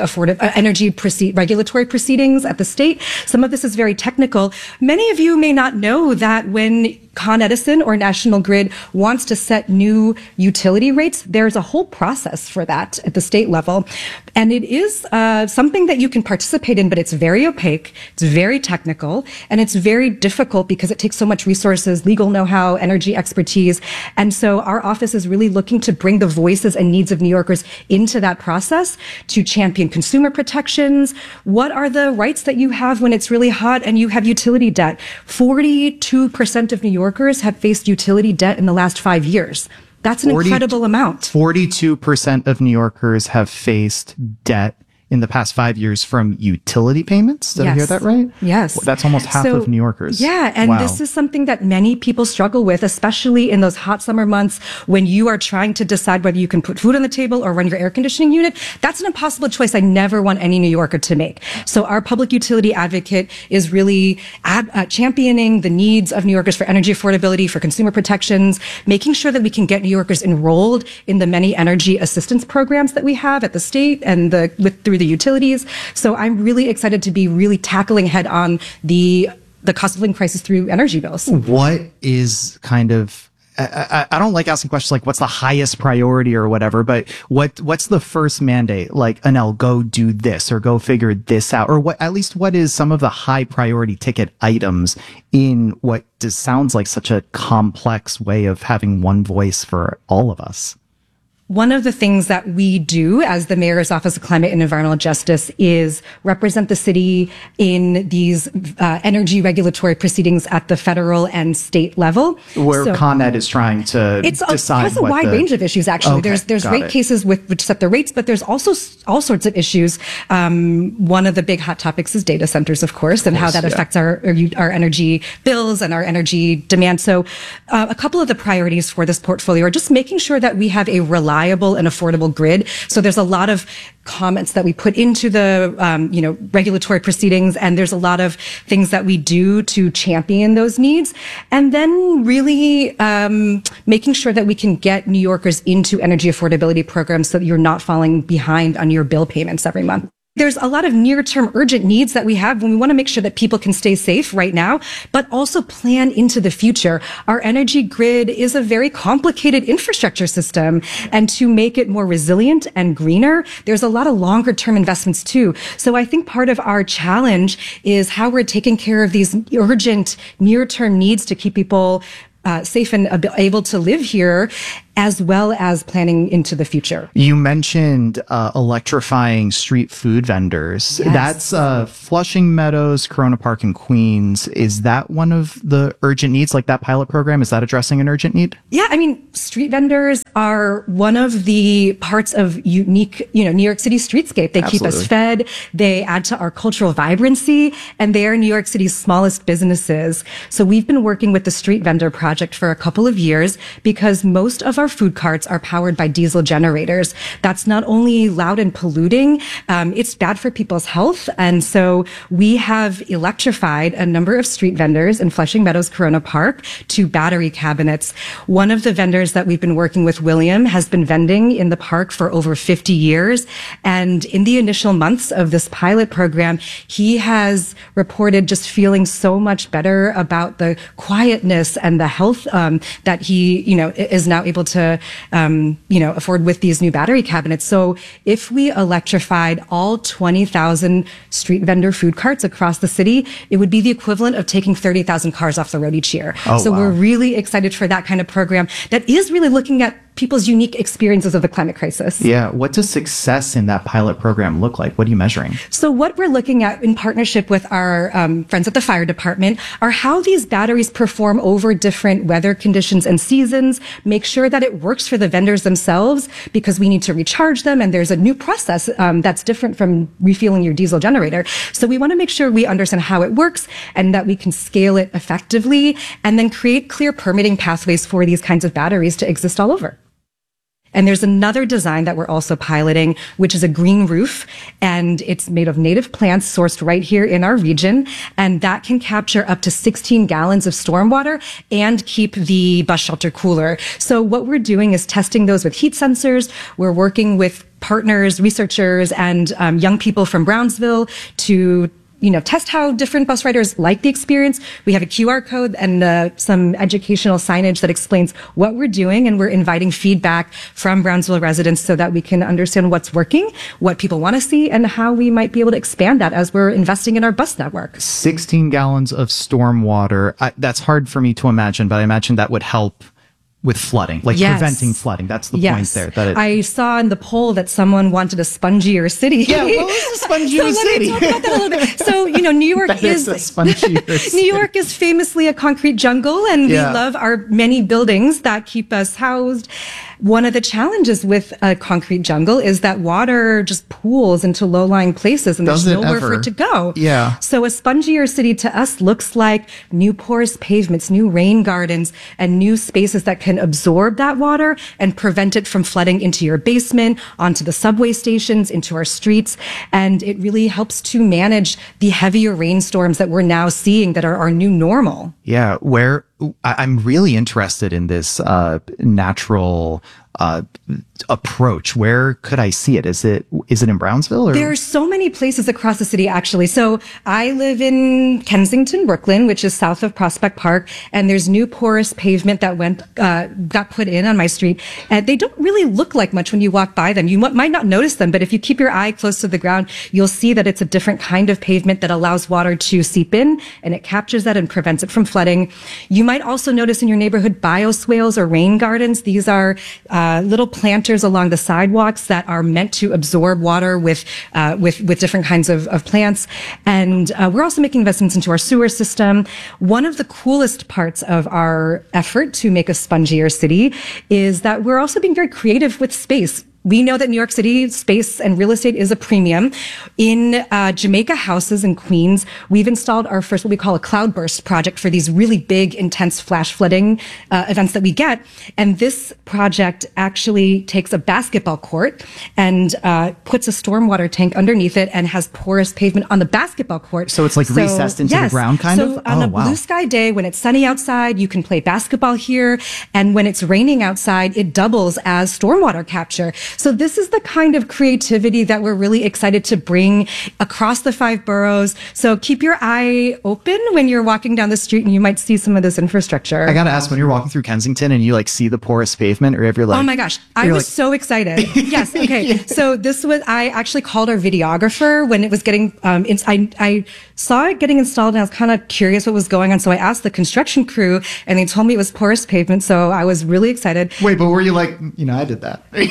regulatory proceedings at the state. Some of this is very technical. Many of you may not know that when Con Edison or National Grid wants to set new utility rates, there's a whole process for that at the state level. And it is something that you can participate in, but it's very opaque, it's very technical, and it's very difficult because it takes so much resources, legal know-how, energy expertise. And so our office is really looking to bring the voices and needs of New Yorkers into that process, to champion consumer protections. What are the rights that you have when it's really hot and you have utility debt? 42% of New Yorkers have faced utility debt in the last 5 years. That's an incredible amount. 42% of New Yorkers have faced debt in the past 5 years from utility payments. Did I hear that right? Yes. That's almost half of New Yorkers. Yeah. And this is something that many people struggle with, especially in those hot summer months when you are trying to decide whether you can put food on the table or run your air conditioning unit. That's an impossible choice I never want any New Yorker to make. So our public utility advocate is really championing the needs of New Yorkers for energy affordability, for consumer protections, making sure that we can get New Yorkers enrolled in the many energy assistance programs that we have at the state and through the utilities. So I'm really excited to be really tackling head on the cost of living crisis through energy bills. What is kind of, I don't like asking questions like what's the highest priority or whatever, but what's the first mandate? Like, Anel, go do this or go figure this out, or what is some of the high priority ticket items in what sounds like such a complex way of having one voice for all of us? One of the things that we do as the Mayor's Office of Climate and Environmental Justice is represent the city in these energy regulatory proceedings at the federal and state level. Where Con Ed is trying to decide It's a wide range of issues, actually. Okay, there's rate cases which set the rates, but there's also all sorts of issues. One of the big hot topics is data centers, of course, and how that affects our energy bills and our energy demand. So a couple of the priorities for this portfolio are just making sure that we have a reliable and affordable grid. So there's a lot of comments that we put into the regulatory proceedings, and there's a lot of things that we do to champion those needs, and then really making sure that we can get New Yorkers into energy affordability programs so that you're not falling behind on your bill payments every month. There's a lot of near-term urgent needs that we have when we want to make sure that people can stay safe right now, but also plan into the future. Our energy grid is a very complicated infrastructure system, and to make it more resilient and greener, there's a lot of longer-term investments too. So I think part of our challenge is how we're taking care of these urgent near-term needs to keep people safe and able to live here, as well as planning into the future. You mentioned electrifying street food vendors. Yes. That's Flushing Meadows, Corona Park, and Queens. Is that one of the urgent needs, like that pilot program? Is that addressing an urgent need? Yeah, I mean, street vendors are one of the parts of unique, New York City streetscape. They keep us fed, they add to our cultural vibrancy, and they are New York City's smallest businesses. So we've been working with the Street Vendor Project for a couple of years because most of our food carts are powered by diesel generators. That's not only loud and polluting, it's bad for people's health. And so we have electrified a number of street vendors in Flushing Meadows, Corona Park to battery cabinets. One of the vendors that we've been working with, William, has been vending in the park for over 50 years. And in the initial months of this pilot program, he has reported just feeling so much better about the quietness and the health that he, is now able to, afford with these new battery cabinets. So if we electrified all 20,000 street vendor food carts across the city, it would be the equivalent of taking 30,000 cars off the road each year. So we're really excited for that kind of program that is really looking at people's unique experiences of the climate crisis. Yeah. What does success in that pilot program look like? What are you measuring? So what we're looking at in partnership with our friends at the fire department are how these batteries perform over different weather conditions and seasons, make sure that it works for the vendors themselves because we need to recharge them. And there's a new process that's different from refueling your diesel generator. So we want to make sure we understand how it works and that we can scale it effectively and then create clear permitting pathways for these kinds of batteries to exist all over. And there's another design that we're also piloting, which is a green roof, and it's made of native plants sourced right here in our region, and that can capture up to 16 gallons of stormwater and keep the bus shelter cooler. So what we're doing is testing those with heat sensors. We're working with partners, researchers, and young people from Brownsville to test how different bus riders like the experience. We have a QR code and some educational signage that explains what we're doing, and we're inviting feedback from Brownsville residents so that we can understand what's working, what people want to see, and how we might be able to expand that as we're investing in our bus network. 16 gallons of storm water. That's hard for me to imagine, but I imagine that would help with flooding, preventing flooding. That's the point there. I saw in the poll that someone wanted a spongier city. Yeah, what was a spongier city? Let me talk about that a little bit. So, New York is a spongier city. New York is famously a concrete jungle, and we love our many buildings that keep us housed. One of the challenges with a concrete jungle is that water just pools into low-lying places and there's nowhere for it to go. Yeah. So a spongier city to us looks like new porous pavements, new rain gardens, and new spaces that can absorb that water and prevent it from flooding into your basement, onto the subway stations, into our streets. And it really helps to manage the heavier rainstorms that we're now seeing that are our new normal. Yeah. I'm really interested in this natural approach. Where could I see it? Is it in Brownsville? Or? There are so many places across the city, actually. So I live in Kensington, Brooklyn, which is south of Prospect Park, and there's new porous pavement that got put in on my street. And they don't really look like much when you walk by them. You might not notice them, but if you keep your eye close to the ground, you'll see that it's a different kind of pavement that allows water to seep in, and it captures that and prevents it from flooding. You might also notice in your neighborhood bioswales or rain gardens. These are little planters along the sidewalks that are meant to absorb water with different kinds of plants. And we're also making investments into our sewer system. One of the coolest parts of our effort to make a spongier city is that we're also being very creative with space. We know that New York City space and real estate is a premium. In Jamaica houses in Queens, we've installed our first, what we call a cloudburst project for these really big, intense flash flooding events that we get. And this project actually takes a basketball court and puts a stormwater tank underneath it and has porous pavement on the basketball court. So it's like recessed into the ground kind of? So on a blue sky day, when it's sunny outside, you can play basketball here. And when it's raining outside, it doubles as stormwater capture. So this is the kind of creativity that we're really excited to bring across the 5 boroughs. So keep your eye open when you're walking down the street and you might see some of this infrastructure. I gotta ask, when you're walking through Kensington and you like see the porous pavement, or if you're like, oh my gosh, I was so excited. Yes. Okay. So I actually called our videographer when it was getting, I saw it getting installed and I was kind of curious what was going on. So I asked the construction crew and they told me it was porous pavement. So I was really excited. Wait, but were you like, I did that? No,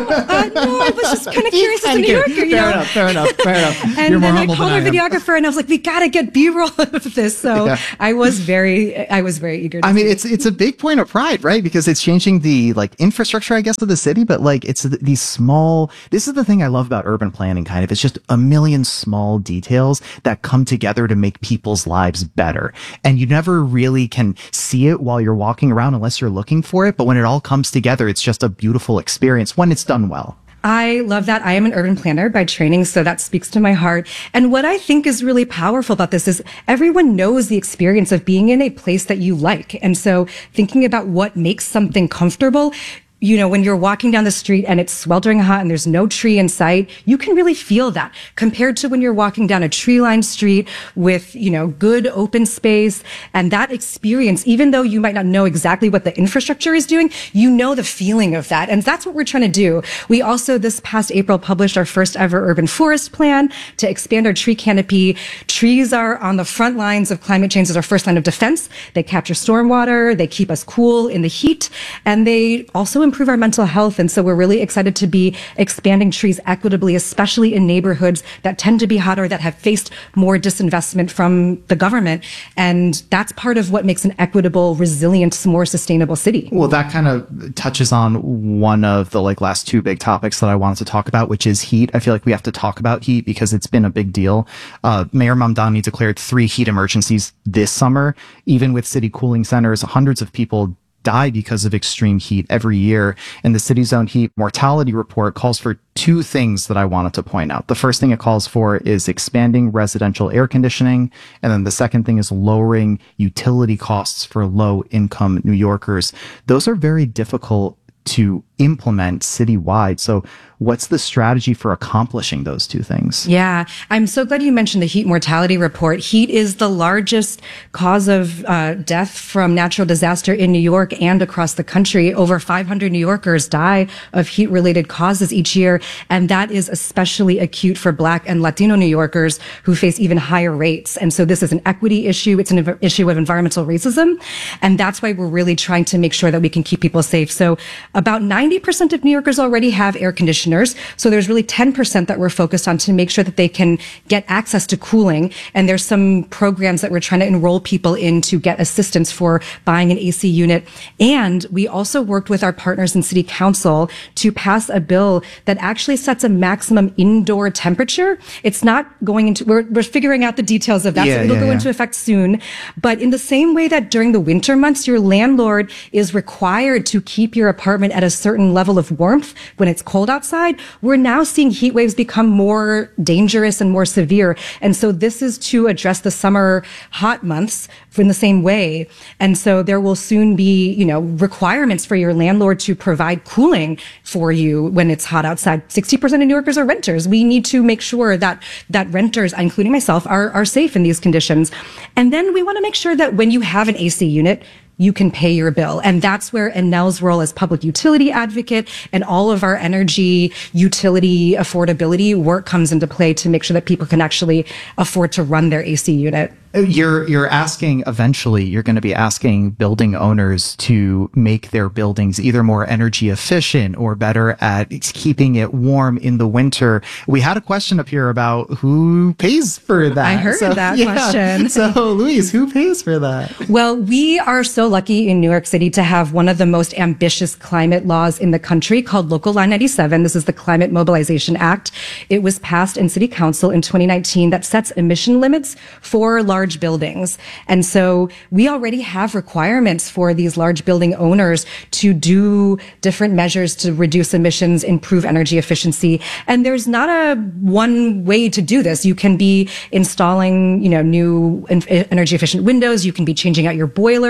I was just kind of curious as a New Yorker, Fair enough. And then I called our videographer and I was like, we got to get B-roll of this. So I was very eager to it's a big point of pride, right? Because it's changing the like infrastructure, I guess, of the city, but like it's these small, this is the thing I love about urban planning kind of. It's just a million small details that come together to make people's lives better. And you never really can see it while you're walking around unless you're looking for it. But when it all comes together, it's just a beautiful experience when it's done well. I love that. I am an urban planner by training, so that speaks to my heart. And what I think is really powerful about this is everyone knows the experience of being in a place that you like. And so thinking about what makes something comfortable, when you're walking down the street and it's sweltering hot and there's no tree in sight, you can really feel that compared to when you're walking down a tree-lined street with, good open space. And that experience, even though you might not know exactly what the infrastructure is doing, the feeling of that. And that's what we're trying to do. We also, this past April, published our first ever urban forest plan to expand our tree canopy. Trees are on the front lines of climate change as our first line of defense. They capture stormwater, they keep us cool in the heat, and they also improve our mental health. And so we're really excited to be expanding trees equitably, especially in neighborhoods that tend to be hotter, that have faced more disinvestment from the government. And that's part of what makes an equitable, resilient, more sustainable city. Well, that kind of touches on one of the last 2 big topics that I wanted to talk about, which is heat. I feel like we have to talk about heat because it's been a big deal. Mayor Mamdani declared 3 heat emergencies this summer. Even with city cooling centers, hundreds of people die because of extreme heat every year. And the city's own heat mortality report calls for 2 things that I wanted to point out. The first thing it calls for is expanding residential air conditioning. And then the second thing is lowering utility costs for low-income New Yorkers. Those are very difficult to implement citywide. So what's the strategy for accomplishing those 2 things? Yeah, I'm so glad you mentioned the heat mortality report. Heat is the largest cause of death from natural disaster in New York and across the country. Over 500 New Yorkers die of heat-related causes each year, and that is especially acute for Black and Latino New Yorkers who face even higher rates. And so this is an equity issue. It's an issue of environmental racism, and that's why we're really trying to make sure that we can keep people safe. So about 90% of New Yorkers already have air conditioners. So there's really 10% that we're focused on to make sure that they can get access to cooling. And there's some programs that we're trying to enroll people in to get assistance for buying an AC unit. And we also worked with our partners in City Council to pass a bill that actually sets a maximum indoor temperature. It's not going into, we're figuring out the details of that. So it'll go into effect soon. But in the same way that during the winter months, your landlord is required to keep your apartment at a certain level of warmth when it's cold outside, we're now seeing heat waves become more dangerous and more severe. And so this is to address the summer hot months in the same way. And so there will soon be, requirements for your landlord to provide cooling for you when it's hot outside. 60% of New Yorkers are renters. We need to make sure that renters, including myself, are safe in these conditions. And then we want to make sure that when you have an AC unit, you can pay your bill. And that's where Enel's role as public utility advocate and all of our energy utility affordability work comes into play to make sure that people can actually afford to run their AC unit. You're asking, eventually, you're going to be asking building owners to make their buildings either more energy efficient or better at keeping it warm in the winter. We had a question up here about who pays for that. I heard that question. So, Louise, who pays for that? Well, we are so lucky in New York City to have one of the most ambitious climate laws in the country called Local Law 97. This is the Climate Mobilization Act. It was passed in City Council in 2019 that sets emission limits for large buildings. And so we already have requirements for these large building owners to do different measures to reduce emissions, improve energy efficiency. And there's not a one way to do this. You can be installing, new energy efficient windows. You can be changing out your boilers.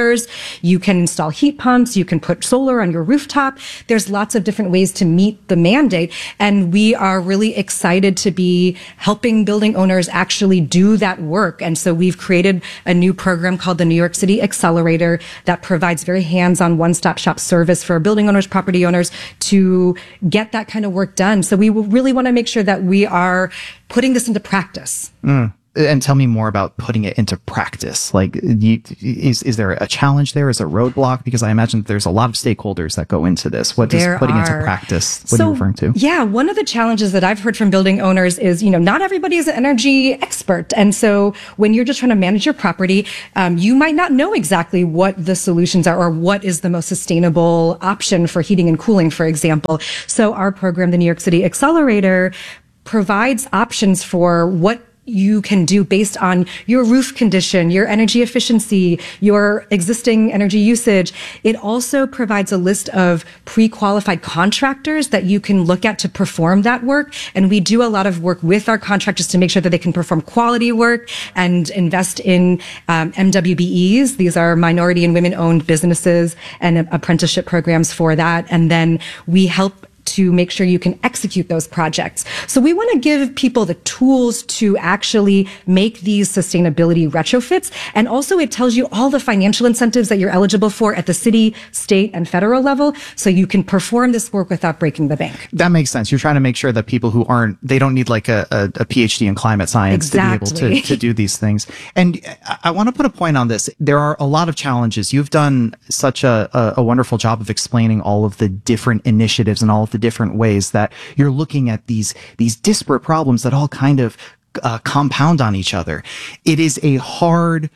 You can install heat pumps. You can put solar on your rooftop. There's lots of different ways to meet the mandate. And we are really excited to be helping building owners actually do that work. And so we've created a new program called the New York City Accelerator that provides very hands-on one-stop shop service for building owners, property owners to get that kind of work done. So we really want to make sure that we are putting this into practice. And tell me more about putting it into practice. Like, is there a challenge there? Is a roadblock? Because I imagine that there's a lot of stakeholders that go into this. What does putting into practice? What are you referring to? Yeah, one of the challenges that I've heard from building owners is, not everybody is an energy expert. And so when you're just trying to manage your property, you might not know exactly what the solutions are or what is the most sustainable option for heating and cooling, for example. So our program, the New York City Accelerator, provides options for what you can do based on your roof condition, your energy efficiency, your existing energy usage. It also provides a list of pre-qualified contractors that you can look at to perform that work. And we do a lot of work with our contractors to make sure that they can perform quality work and invest in MWBEs. These are minority and women-owned businesses and apprenticeship programs for that. And then we help to make sure you can execute those projects. So we want to give people the tools to actually make these sustainability retrofits. And also it tells you all the financial incentives that you're eligible for at the city, state, and federal level. So you can perform this work without breaking the bank. That makes sense. You're trying to make sure that people who they don't need like a PhD in climate science to be able to do these things. And I want to put a point on this. There are a lot of challenges. You've done such a wonderful job of explaining all of the different initiatives and all of the different ways that you're looking at these disparate problems that all kind of compound on each other. It is a hard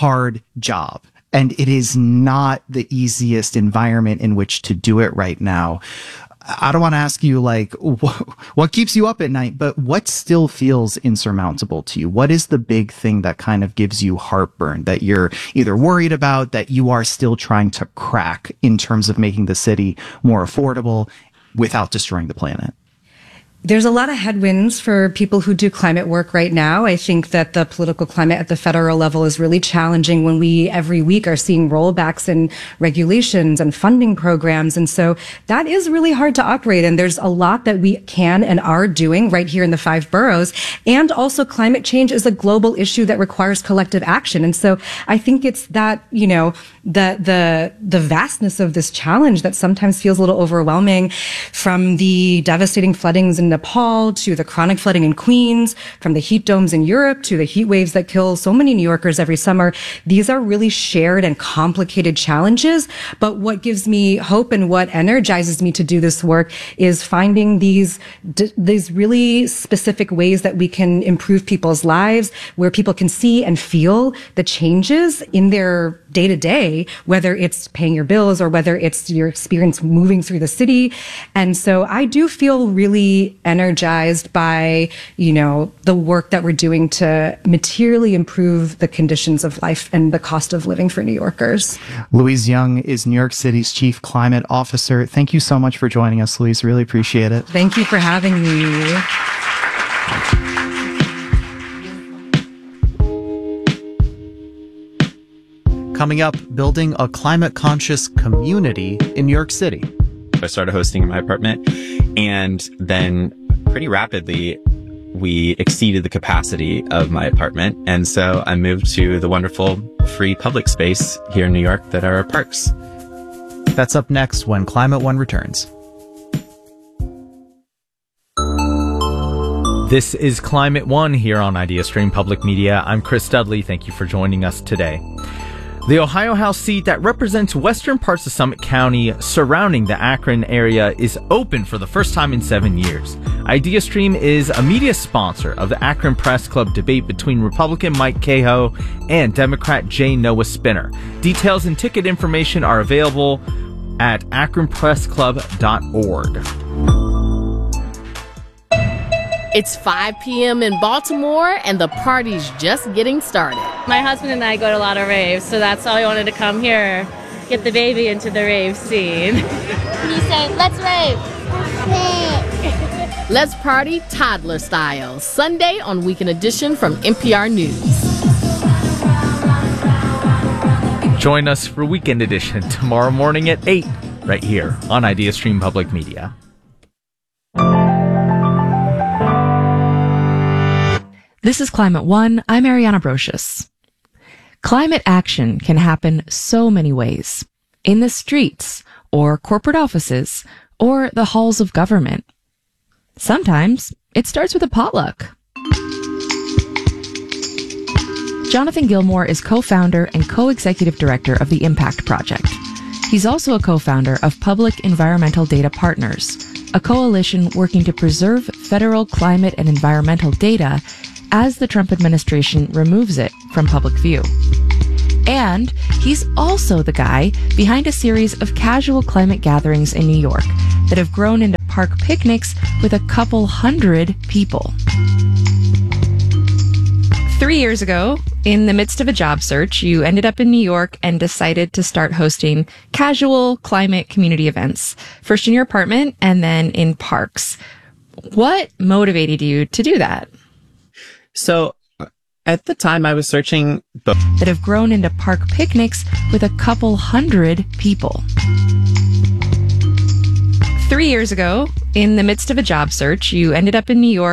job, and it is not the easiest environment in which to do it right now. I don't want to ask you like what keeps you up at night, but what still feels insurmountable to you? What is the big thing that kind of gives you heartburn, that you're either worried about, that you are still trying to crack in terms of making the city more affordable without destroying the planet? There's a lot of headwinds for people who do climate work right now. I think that the political climate at the federal level is really challenging when we every week are seeing rollbacks in regulations and funding programs. And so that is really hard to operate. And there's a lot that we can and are doing right here in the 5 boroughs. And also climate change is a global issue that requires collective action. And so I think it's that, the vastness of this challenge that sometimes feels a little overwhelming, from the devastating floodings in Nepal to the chronic flooding in Queens, from the heat domes in Europe to the heat waves that kill so many New Yorkers every summer. These are really shared and complicated challenges. But what gives me hope and what energizes me to do this work is finding these really specific ways that we can improve people's lives, where people can see and feel the changes in their day to day, whether it's paying your bills or whether it's your experience moving through the city. And so I do feel really energized by, the work that we're doing to materially improve the conditions of life and the cost of living for New Yorkers. Louise Young is New York City's Chief Climate Officer. Thank you so much for joining us, Louise. Really appreciate it. Thank you for having me. Coming up, building a climate-conscious community in New York City. I started hosting in my apartment, and then pretty rapidly, we exceeded the capacity of my apartment. And so I moved to the wonderful free public space here in New York that are our parks. That's up next when Climate One returns. This is Climate One here on IdeaStream Public Media. I'm Chris Dudley. Thank you for joining us today. The Ohio House seat that represents western parts of Summit County surrounding the Akron area is open for the first time in 7 years. IdeaStream is a media sponsor of the Akron Press Club debate between Republican Mike Cahoe and Democrat Jay Noah Spinner. Details and ticket information are available at akronpressclub.org. It's 5 p.m. in Baltimore, and the party's just getting started. My husband and I go to a lot of raves, so that's why we wanted to come here, get the baby into the rave scene. You say, let's rave. Let's party toddler style, Sunday on Weekend Edition from NPR News. Join us for Weekend Edition tomorrow morning at 8, right here on IdeaStream Public Media. This is Climate One. I'm Ariana Brocious. Climate action can happen so many ways. In the streets, or corporate offices, or the halls of government. Sometimes it starts with a potluck. Jonathan Gilmore is co-founder and co-executive director of the Impact Project. He's also a co-founder of Public Environmental Data Partners, a coalition working to preserve federal climate and environmental data as the Trump administration removes it from public view. And he's also the guy behind a series of casual climate gatherings in New York that have grown into park picnics with a couple hundred people. 3 years ago, in the midst of a job search, you ended up in New York and decided to start hosting casual climate community events, first in your apartment and then in parks. What motivated you to do that? So at the time I was searching that have grown into park picnics with a couple hundred people. 3 years ago, in the midst of a job search, you ended up in New York